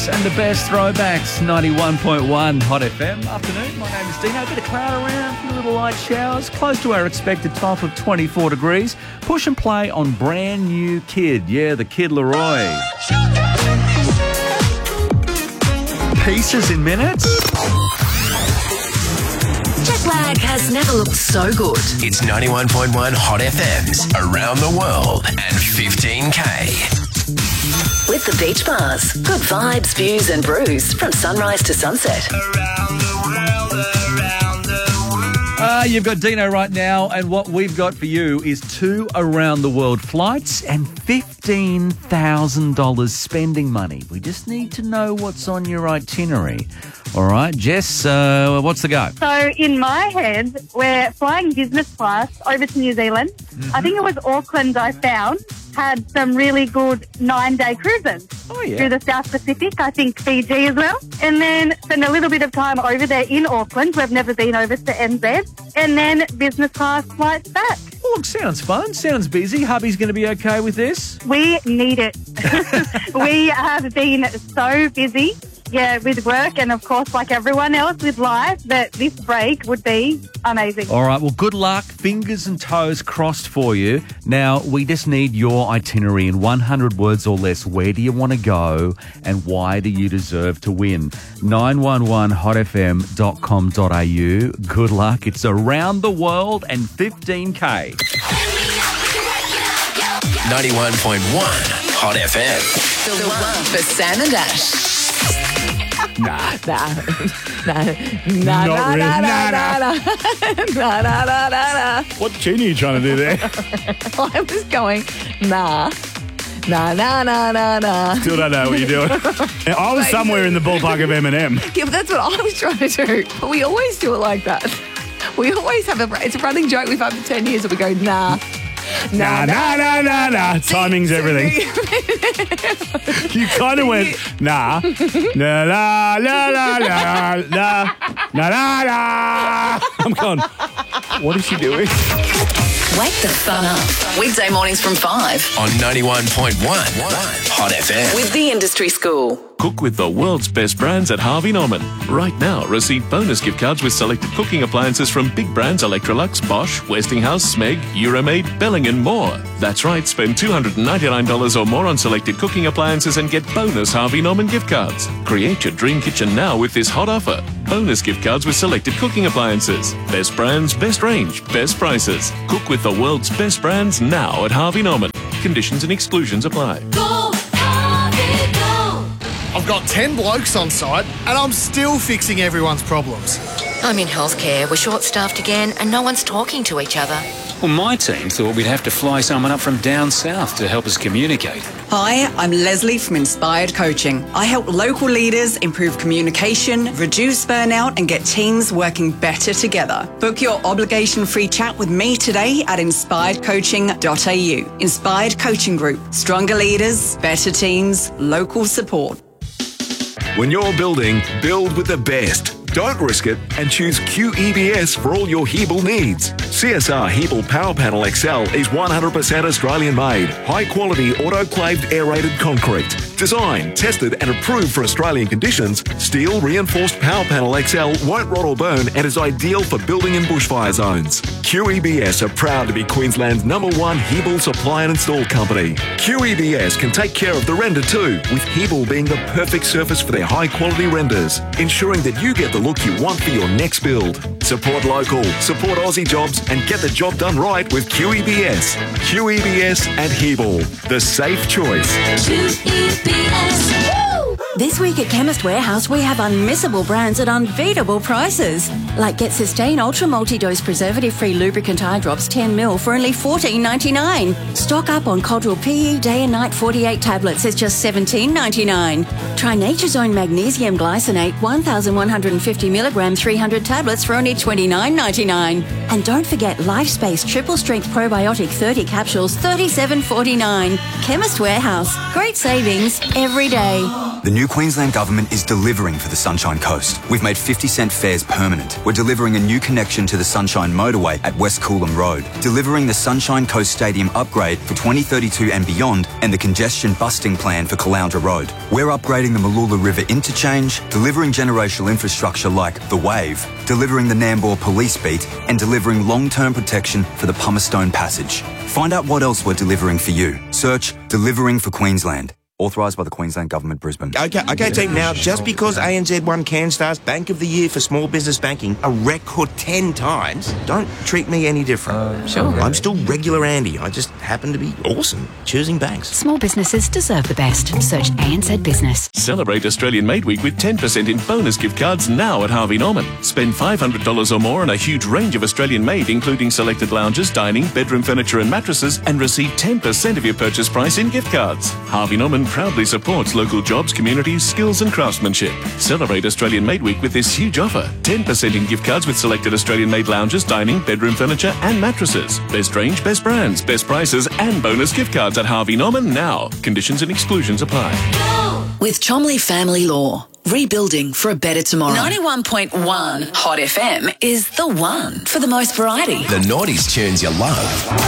hits and the best throwbacks. 91.1 Hot FM. Afternoon, my name is Dino. A bit of cloud around, a few little light showers, close to our expected top of 24 degrees. Push and play on brand new Kid. Yeah, the Kid Leroy. Pieces in minutes. Jet lag has never looked so good. It's 91.1 Hot FM's Around the World and 15K. With the beach bars. Good vibes, views and brews from sunrise to sunset. Around the world, around the world. You've got Dino right now, and what we've got for you is 2 around-the-world flights and $15,000 spending money. We just need to know what's on your itinerary. All right, Jess, what's the go? So in my head, we're flying business class over to New Zealand. I think it was Auckland I found. Had some really good 9-day cruises through the South Pacific, I think Fiji as well. And then spend a little bit of time over there in Auckland. We've never been over to NZ. And then business class flights back. Oh, look, sounds fun. Sounds busy. Hubby's going to be okay with this? We need it. We have been so busy. Yeah, with work and, of course, like everyone else with life, that this break would be amazing. All right, well, good luck. Fingers and toes crossed for you. Now, we just need your itinerary in 100 words or less. Where do you want to go and why do you deserve to win? 911hotfm.com.au. Good luck. It's around the world and 15K. 91.1 Hot FM. The one for Sam and Ash. Nah. What tune are you trying to do there? I was going, nah. Still don't know what you're doing. I was somewhere in the ballpark of Eminem. Yeah, but that's what I was trying to do. But we always do it like that. We always have it's a running joke we've had for 10 years that we go, nah. Nah. Timing's everything. You kind of went, nah. La la la la la la la la. I'm going, what is she doing? Wake the fun up. Weekday mornings from 5. On 91.1 Hot FM. With the Industry School. Cook with the world's best brands at Harvey Norman. Right now, receive bonus gift cards with selected cooking appliances from big brands Electrolux, Bosch, Westinghouse, Smeg, Euromaid, Belling and more. That's right, spend $299 or more on selected cooking appliances and get bonus Harvey Norman gift cards. Create your dream kitchen now with this hot offer. Bonus gift cards with selected cooking appliances. Best brands, best range, best prices. Cook with the world's best brands now at Harvey Norman. Conditions and exclusions apply. I've got 10 blokes on site and I'm still fixing everyone's problems. I'm in healthcare. We're short-staffed again and no one's talking to each other. Well, my team thought we'd have to fly someone up from down south to help us communicate. Hi, I'm Leslie from Inspired Coaching. I help local leaders improve communication, reduce burnout and get teams working better together. Book your obligation-free chat with me today at inspiredcoaching.au. Inspired Coaching Group. Stronger leaders, better teams, local support. When you're building, build with the best. Don't risk it and choose QEBS for all your Hebel needs. CSR Hebel Power Panel XL is 100% Australian made, high quality autoclaved aerated concrete. Designed, tested and approved for Australian conditions, steel reinforced Power Panel XL won't rot or burn and is ideal for building in bushfire zones. QEBS are proud to be Queensland's #1 Hebel supply and install company. QEBS can take care of the render too, with Hebel being the perfect surface for their high quality renders, ensuring that you get the look you want for your next build. Support local, support Aussie jobs and get the job done right with QEBS. QEBS and Hebel, the safe choice. This week at Chemist Warehouse, we have unmissable brands at unbeatable prices. Like Get Sustain Ultra Multi-Dose Preservative-Free Lubricant Eye Drops 10ml for only $14.99. Stock up on Codral PE Day and Night 48 tablets. It's just $17.99. Try Nature's Own Magnesium Glycinate 1,150 milligram 300 tablets for only $29.99. And don't forget LifeSpace Triple Strength Probiotic 30 capsules, $37.49. Chemist Warehouse. Great savings every day. The new new Queensland Government is delivering for the Sunshine Coast. We've made 50-cent fares permanent. We're delivering a new connection to the Sunshine Motorway at West Coolum Road, delivering the Sunshine Coast Stadium upgrade for 2032 and beyond, and the congestion busting plan for Caloundra Road. We're upgrading the Malula River interchange, delivering generational infrastructure like the Wave, delivering the Nambour Police Beat, and delivering long-term protection for the Pumicestone Passage. Find out what else we're delivering for you. Search Delivering for Queensland. Authorised by the Queensland Government, Brisbane. Okay, team. Now, just because ANZ won CanStar's Bank of the Year for small business banking a record 10 times, don't treat me any different. Sure. I'm still regular Andy. I just happen to be awesome choosing banks. Small businesses deserve the best. Search ANZ Business. Celebrate Australian Made Week with 10% in bonus gift cards now at Harvey Norman. Spend $500 or more on a huge range of Australian made, including selected lounges, dining, bedroom furniture and mattresses, and receive 10% of your purchase price in gift cards. Harvey Norman proudly supports local jobs, communities, skills and craftsmanship. Celebrate Australian Made Week with this huge offer. 10% in gift cards with selected Australian made lounges, dining, bedroom furniture and mattresses. Best range, best brands, best prices and bonus gift cards at Harvey Norman now. Conditions and exclusions apply. With Chomley Family Law. Rebuilding for a better tomorrow. 91.1 Hot FM is the one for the most variety. The 90s tunes you love.